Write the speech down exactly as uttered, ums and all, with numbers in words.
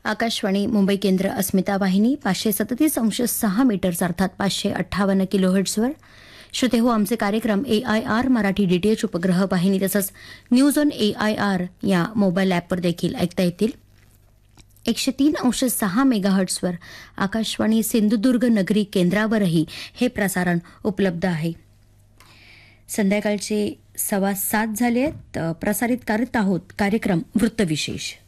आकाशवाणी मुंबई केंद्र अस्मिता वाहिनी पाचशे सदतीस अंश सहा मीटर्स अर्थात पाचशे अठ्ठावन्न किलोहर्ट्झवर. श्रोते हो, आमचे कार्यक्रम ए आय आर मराठी डीटीएच उपग्रह वाहिनी तसंच news on A I R या मोबाईल ॲपवर देखील ऐकता येतील. एकशे तीन अंश सहा मेगाहर्ट्झवर आकाशवाणी सिंधुदुर्ग नगरी केंद्रावरही हे प्रसारण उपलब्ध आहे. संध्याकाळचे सव्वा सात झाले आहेत. प्रसारित करत आहोत कार्यक्रम वृत्तविशेष.